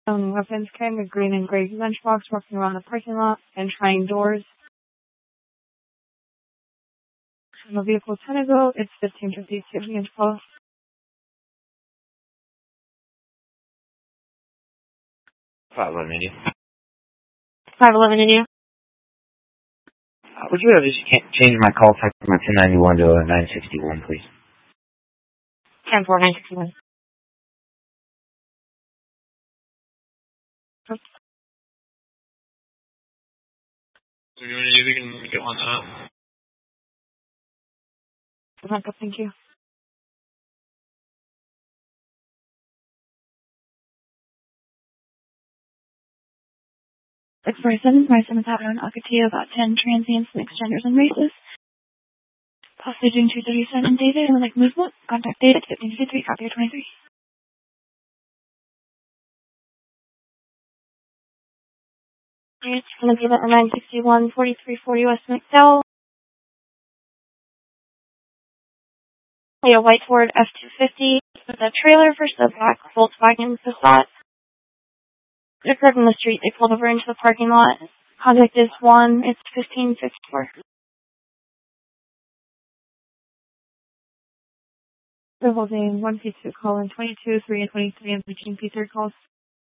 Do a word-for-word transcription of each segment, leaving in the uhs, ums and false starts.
Um, weapons carrying a green and gray lunchbox walking around the parking lot and trying doors. From a vehicle ten ago, it's fifteen fifty-two and twelve. five eleven India. five eleven India. Uh, would you be able to just ca- change my call type from a ten ninety-one to a nine sixty-one, please? ten four nine sixty-one. So you want to do, we can get one up. Thank you. Six four seven, five seven Avenue in Alcatia, about ten transients, mixed genders and races. Possibly doing two thirty-seven David and like movement. Contact David fifteen fifty-three, copy twenty-three. It's going to be about nine sixty-one, forty-three forty West McDowell. A white Ford F two fifty with a trailer for the black Volkswagen Passat. They're in the street. They pulled over into the parking lot. Contact is one. It's fifteen fifty-four. They're holding one P two call in twenty-two, three, and twenty-three and between P three calls.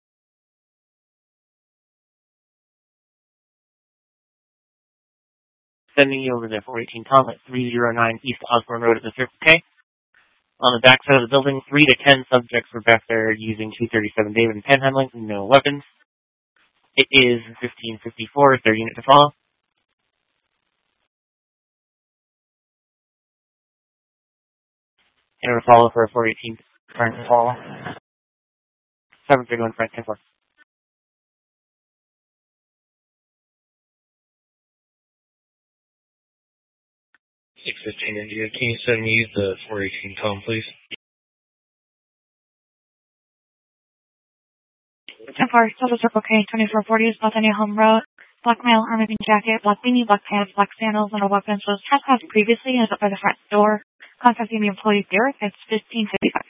Sending you over to four eighteen Tom at three oh nine East Osborne Road at the Circle K. On the back side of the building, three to ten subjects were back there using two thirty-seven David and panhandling, no weapons. It is fifteen fifty-four, third unit to follow. And a follow for a four eighteen current to follow. seven three one front, ten four. six fifteen India. Can you send me the four eighteen Tom, please? ten four, Total Circle K, twenty-four forty is Bethany Home Road. Black male, army jacket, black beanie, black pants, black sandals, and a weapon. Was trespassed previously and is up by the front door. Contacting the employee Derek, it's fifteen fifty-five.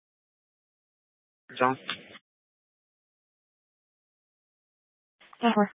John? ten four.